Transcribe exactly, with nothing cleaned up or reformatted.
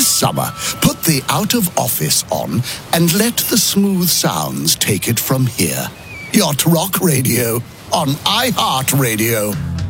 This summer, put the out of office on and let the smooth sounds take it from here. Yacht Rock Radio on iHeartRadio.